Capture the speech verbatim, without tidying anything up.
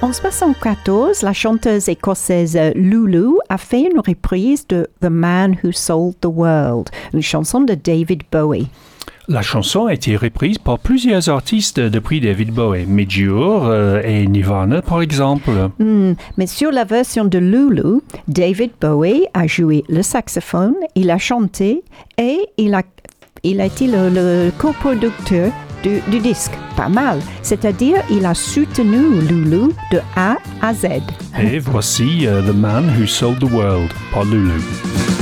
En soixante-quatorze, la chanteuse écossaise Lulu a fait une reprise de The Man Who Sold the World, une chanson de David Bowie. La chanson a été reprise par plusieurs artistes depuis David Bowie, Midjour euh, et Nirvana par exemple. Mm, mais sur la version de Lulu, David Bowie a joué le saxophone, il a chanté et il a, il a été le, le coproducteur du, du disque. Pas mal. C'est-à-dire, il a soutenu Lulu de A à Z. Et voici uh, The Man Who Sold the World par Lulu.